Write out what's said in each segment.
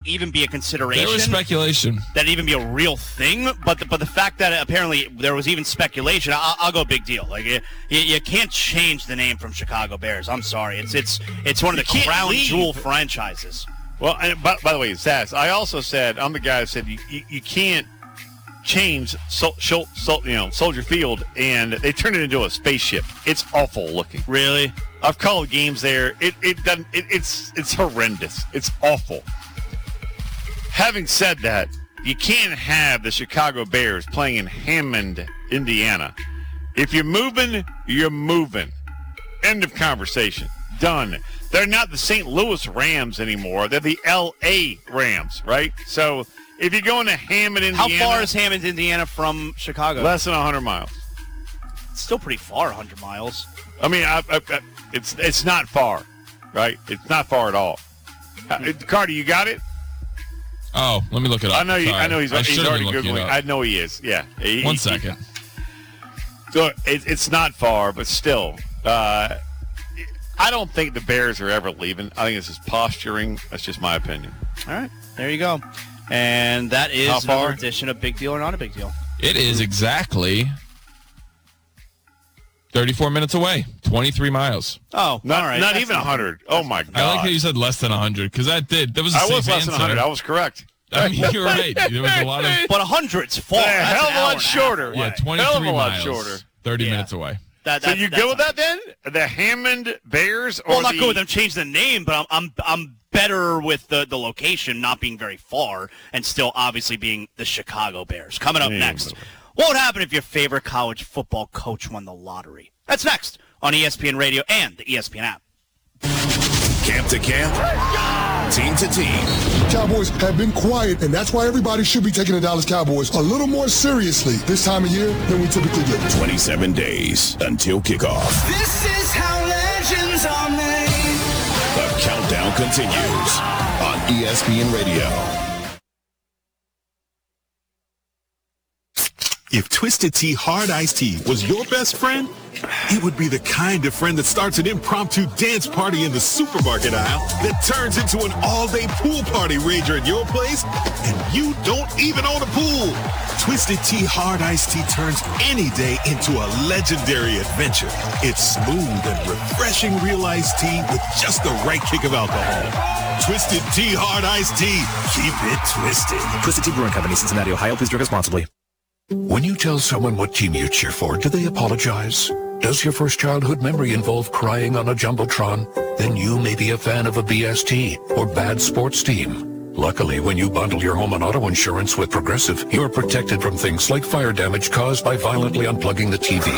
even be a consideration. There was speculation. That'd even be a real thing. But the fact that apparently there was even speculation, I'll go big deal. Like you can't change the name from Chicago Bears. I'm sorry. It's one of the crown jewel franchises. Well, and by the way, Zaz, I also said, I'm the guy that said you can't change Soldier Field, and they turned it into a spaceship. It's awful looking. Really? I've called games there. It's horrendous. It's awful. Having said that, you can't have the Chicago Bears playing in Hammond, Indiana. If you're moving, you're moving. End of conversation. Done. They're not the St. Louis Rams anymore. They're the L.A. Rams, right? So if you're going to Hammond, Indiana. How far is Hammond, Indiana from Chicago? Less than 100 miles. It's still pretty far, 100 miles. I mean, it's not far, right? It's not far at all. Cardi, you got it? Oh, let me look it up. I know he's already Googling. I know he is. Yeah. 1 second. So it's not far, but still. I don't think the Bears are ever leaving. I think this is posturing. That's just my opinion. All right. There you go. And that is another edition of Big Deal or Not a Big Deal. It is exactly 34 minutes away, 23 miles. Oh, not even 100. Oh, my God. I like how you said less than 100, because that was a safe less answer. than 100. I was correct. I mean, you're right. There was a lot of... But 100's far. A hell of a lot shorter. Yeah, 23 hell of a lot miles, shorter. 30 minutes away. So you good with that then? The Hammond Bears? Or I'm not good with them changing the name, but I'm better with the location not being very far and still obviously being the Chicago Bears. Coming up next, what would happen if your favorite college football coach won the lottery? That's next on ESPN Radio and the ESPN app. Camp to camp, team to team. Cowboys have been quiet, and that's why everybody should be taking the Dallas Cowboys a little more seriously this time of year than we typically do. 27 days until kickoff. This is how legends are made. The countdown continues on ESPN Radio. If Twisted Tea Hard Iced Tea was your best friend, it would be the kind of friend that starts an impromptu dance party in the supermarket aisle that turns into an all-day pool party rager at your place, and you don't even own a pool. Twisted Tea Hard Iced Tea turns any day into a legendary adventure. It's smooth and refreshing real iced tea with just the right kick of alcohol. Twisted Tea Hard Iced Tea. Keep it twisted. Twisted Tea Brewing Company, Cincinnati, Ohio. Please drink responsibly. When you tell someone what team you cheer for, do they apologize? Does your first childhood memory involve crying on a Jumbotron? Then you may be a fan of a BST or bad sports team. Luckily, when you bundle your home and auto insurance with Progressive, you're protected from things like fire damage caused by violently unplugging the TV.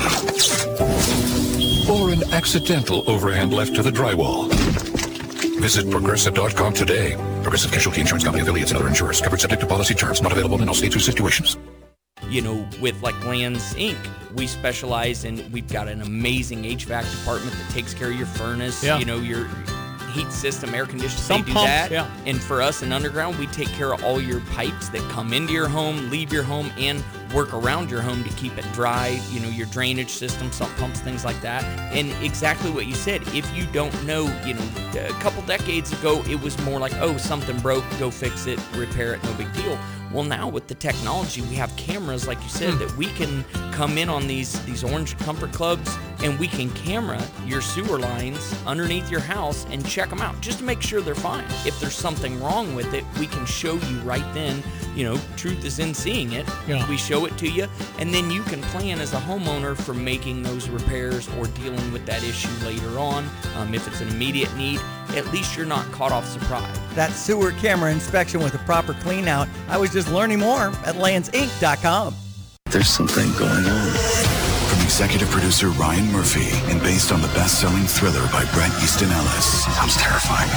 Or an accidental overhand left to the drywall. Visit Progressive.com today. Progressive Casualty Insurance Company affiliates and other insurers. Covered subject to policy terms. Not available in all states or situations. You know, with like Lands Inc., we specialize in, we've got an amazing HVAC department that takes care of your furnace, you know, your heat system, air conditioning, they do that. Yeah. And for us in Underground, we take care of all your pipes that come into your home, leave your home, and work around your home to keep it dry, you know, your drainage system, sump pumps, things like that. And exactly what you said, if you don't know, you know, a couple decades ago, it was more like, oh, something broke, go fix it, repair it, no big deal. Well, now with the technology, we have cameras, like you said, that we can come in on these Orange Comfort Clubs, and we can camera your sewer lines underneath your house and check them out just to make sure they're fine. If there's something wrong with it, we can show you right then. You know, truth is in seeing it. Yeah. We show it to you, and then you can plan as a homeowner for making those repairs or dealing with that issue later on. If it's an immediate need, at least you're not caught off surprise. That sewer camera inspection with a proper clean out, I was just learning more at landsinc.com. There's something going on. From executive producer Ryan Murphy and based on the best-selling thriller by Bret Easton Ellis. Sounds terrifying.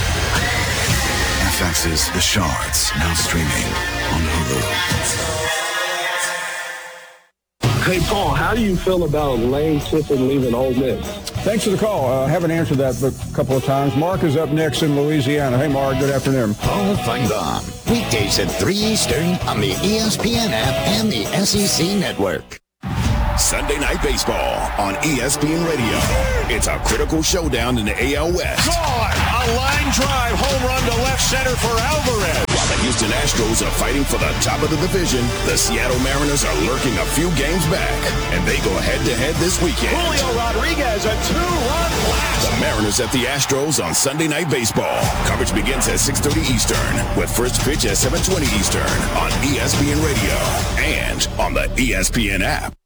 FX's The Shards, now streaming on Hulu. Hey, Paul, how do you feel about Lane Kiffin leaving Ole Miss? Thanks for the call. I haven't answered that a couple of times. Mark is up next in Louisiana. Hey, Mark, good afternoon. Paul Feinbaum, weekdays at 3 Eastern on the ESPN app and the SEC Network. Sunday Night Baseball on ESPN Radio. It's a critical showdown in the AL West. Gone! A line drive home run to left center for Alvarez. Houston Astros are fighting for the top of the division, the Seattle Mariners are lurking a few games back, and they go head-to-head this weekend. Julio Rodriguez, a 2-run blast. The Mariners at the Astros on Sunday Night Baseball. Coverage begins at 6:30 Eastern, with first pitch at 7:20 Eastern on ESPN Radio and on the ESPN app.